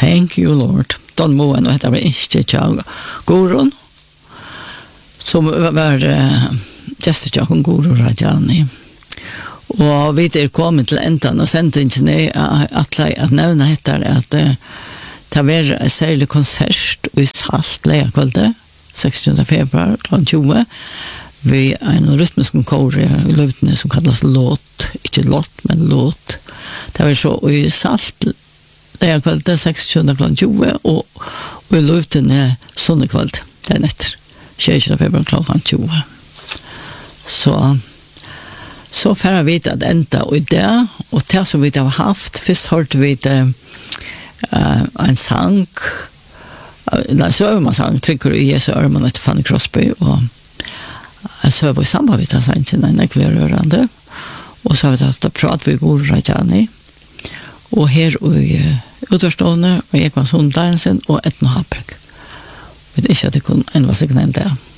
Thank you, Lord. Don Moen, og dette var ikke tjag Goron, som var gestetjag om Goro Rajani. Og vi kommet til enden, og sendte at nevne etter at det var en særlig konsert i Salt leierkvalget, 16. februar, kl. 20, vi en rytmisk kor i Løvtene som kallas låt, ikke låt, men låt. Det var så i Salt leierkvalget, 16. kl. 20, og i Løvtene sonnekvalget, den etter, 16. februar, kl. 20. Så får vi at enda i det, og det som vi har haft, først hørte vi en sang, så var man sang, trykker i Jesu Ørman etter Fanny Crosby, og så var vi sammen med den sangen, en ekvelig rørende, og så har vi haft prat ved Goro Rajani, og her i utvarstående, og Ekvan Sundleinsen, og Etno Haberg. Jeg vet ikke at det kunne enda seg nevnt det.